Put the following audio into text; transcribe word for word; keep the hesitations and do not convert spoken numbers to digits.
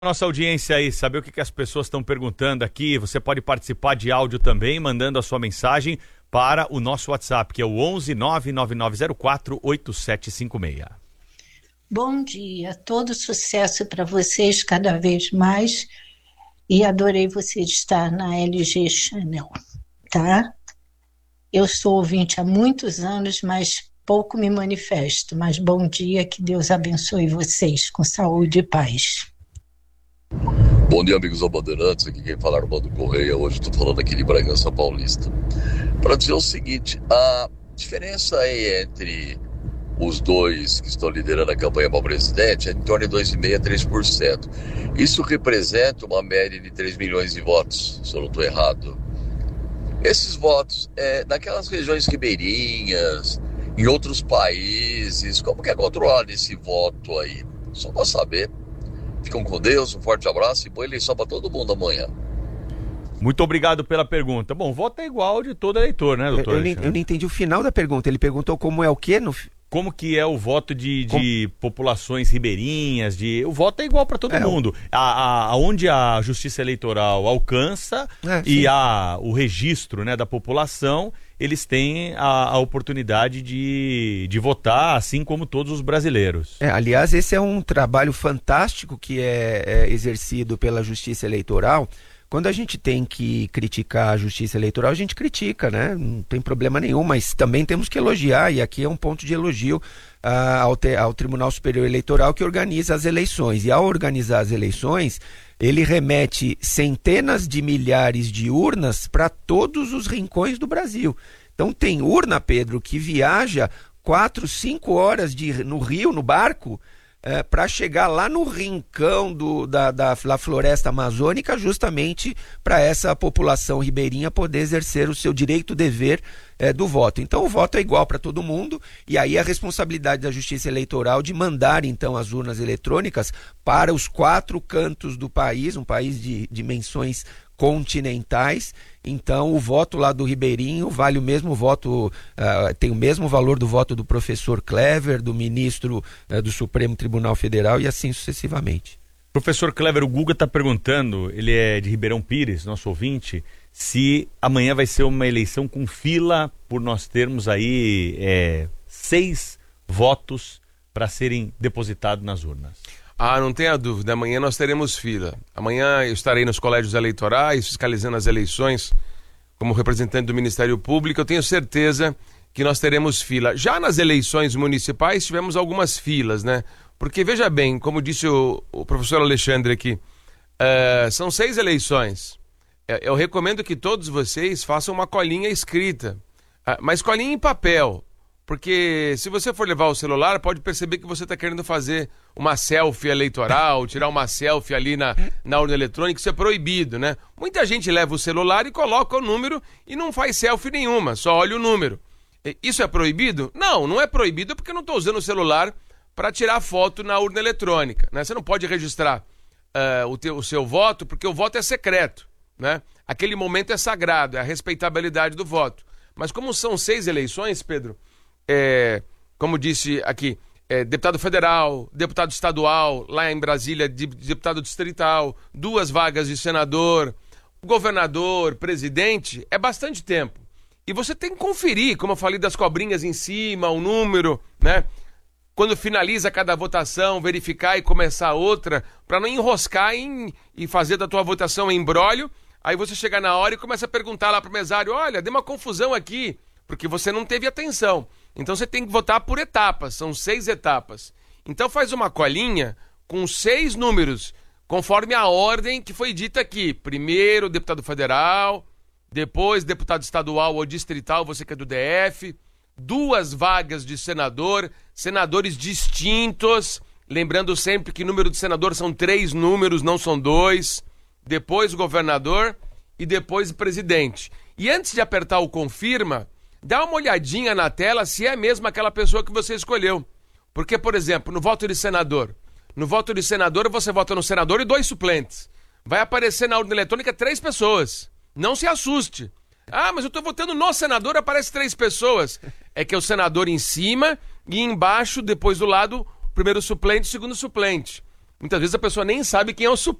Nossa audiência aí, saber o que, que as pessoas estão perguntando aqui. Você pode participar de áudio também, mandando a sua mensagem para o nosso WhatsApp, que é o onze nove nove nove zero quatro oito sete cinco seis. Bom dia, todo sucesso para vocês cada vez mais, e adorei você estar na L G Channel, tá? Eu sou ouvinte há muitos anos, mas pouco me manifesto, mas bom dia, que Deus abençoe vocês com saúde e paz. Bom dia, amigos Bandeirantes, aqui quem fala é Armando Correia, hoje estou falando aqui de Bragança Paulista. Para dizer o seguinte, a diferença aí entre os dois que estão liderando a campanha para o presidente é em torno de dois vírgula cinco a três por cento. Isso representa uma média de três milhões de votos, se eu não estou errado. Esses votos, é, naquelas regiões ribeirinhas, em outros países, como que é controlado esse voto aí? Só para saber. Ficam com Deus, um forte abraço e boa eleição para todo mundo amanhã. Muito obrigado pela pergunta. Bom, o voto é igual de todo eleitor, né, doutor? Eu, eu, eu não entendi o final da pergunta. Ele perguntou como é o quê? No... Como que é o voto de, de populações ribeirinhas? De... O voto é igual para todo é, mundo. A, a, aonde a Justiça Eleitoral alcança é, e a, o registro, né, da população, eles têm a, a oportunidade de, de votar, assim como todos os brasileiros. É, aliás, esse é um trabalho fantástico que é, é exercido pela Justiça Eleitoral. Quando a gente tem que criticar a Justiça Eleitoral, a gente critica, né? Não tem problema nenhum, mas também temos que elogiar, e aqui é um ponto de elogio ah, ao, te, ao Tribunal Superior Eleitoral, que organiza as eleições. E ao organizar as eleições, ele remete centenas de milhares de urnas para todos os rincões do Brasil. Então tem urna, Pedro, que viaja quatro, cinco horas de, no rio, no barco, É, para chegar lá no rincão do, da, da, da floresta amazônica, justamente para essa população ribeirinha poder exercer o seu direito, dever é, do voto. Então o voto é igual para todo mundo, e aí a responsabilidade da Justiça Eleitoral de mandar então as urnas eletrônicas para os quatro cantos do país, um país de dimensões continentais. Então o voto lá do ribeirinho vale o mesmo voto, uh, tem o mesmo valor do voto do professor Clever, do ministro uh, do Supremo Tribunal Federal, e assim sucessivamente. Professor Clever, o Guga está perguntando, ele é de Ribeirão Pires, nosso ouvinte, se amanhã vai ser uma eleição com fila, por nós termos aí é, seis votos para serem depositados nas urnas. Ah, não tenha dúvida, amanhã nós teremos fila. Amanhã eu estarei nos colégios eleitorais, fiscalizando as eleições, como representante do Ministério Público. Eu tenho certeza que nós teremos fila. Já nas eleições municipais tivemos algumas filas, né? Porque, veja bem, como disse o, o professor Alexandre aqui, uh, são seis eleições. Eu recomendo que todos vocês façam uma colinha escrita, uh, mas colinha em papel. Porque se você for levar o celular, pode perceber que você está querendo fazer uma selfie eleitoral, tirar uma selfie ali na, na urna eletrônica, isso é proibido, né? Muita gente leva o celular e coloca o número e não faz selfie nenhuma, só olha o número. Isso é proibido? Não, não é proibido porque eu não estou usando o celular para tirar foto na urna eletrônica, né? Você não pode registrar uh, o, teu, o seu voto porque o voto é secreto, né? Aquele momento é sagrado, é a respeitabilidade do voto. Mas como são seis eleições, Pedro... É, como disse aqui, é, deputado federal, deputado estadual, lá em Brasília, de, deputado distrital, duas vagas de senador, governador, presidente, é bastante tempo. E você tem que conferir, como eu falei das cobrinhas em cima, o número, né? Quando finaliza cada votação, verificar e começar outra, para não enroscar em, e fazer da tua votação embrólio. Aí você chega na hora e começa a perguntar lá pro mesário, olha, deu uma confusão aqui, porque você não teve atenção. Então você tem que votar por etapas, são seis etapas. Então faz uma colinha com seis números, conforme a ordem que foi dita aqui. Primeiro deputado federal, depois deputado estadual ou distrital, você que é do D F, duas vagas de senador, senadores distintos, lembrando sempre que número de senador são três números, não são dois, depois governador e depois presidente. E antes de apertar o confirma, dá uma olhadinha na tela se é mesmo aquela pessoa que você escolheu. Porque, por exemplo, no voto de senador, no voto de senador você vota no senador e dois suplentes. Vai aparecer na urna eletrônica três pessoas. Não se assuste. Ah, mas eu estou votando no senador, aparece três pessoas. É que é o senador em cima e embaixo, depois do lado, o primeiro suplente e o segundo suplente. Muitas vezes a pessoa nem sabe quem é o Supremo.